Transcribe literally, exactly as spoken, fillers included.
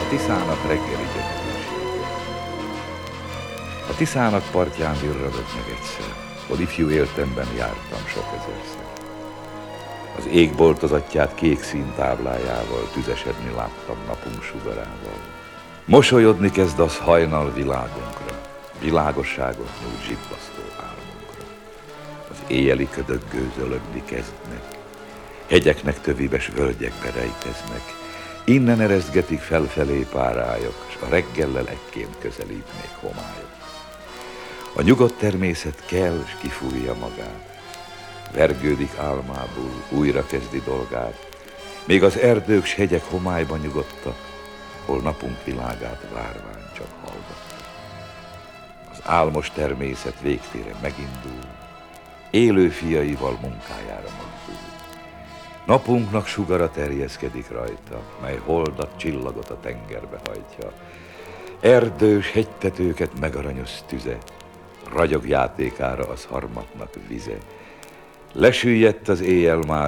Tiszának reggeli gyönyörűsége. A Tiszának partján virradok meg egyszer, hol ifjú éltemben jártam sok ezerszer. Az égboltozatját kék színtáblájával tüzesedni láttam napunk sugarával. Mosolyodni kezd az hajnal világunkra, világosságot nyújt zsibbasztó álmunkra. Az éjjeli ködök gőzölögni kezdnek, hegyeknek tövíves völgyekbe rejteznek, innen ereszgetik felfelé párályok, s a reggellel ekként közelít még homályok. A nyugodt természet kell, s kifújja magát, vergődik álmából, újra kezdi dolgát, még az erdők s hegyek homályba nyugodtak, hol napunk világát várván csak hallgatta. Az álmos természet végtére megindul, élő fiaival munkájára mozdul. Napunknak sugara terjeszkedik rajta, mely holdat, csillagot a tengerbe hajtja. Erdős hegytetőket megaranyoz tüze, ragyog játékára az harmatnak vize. Lesüllyedt az éjjel már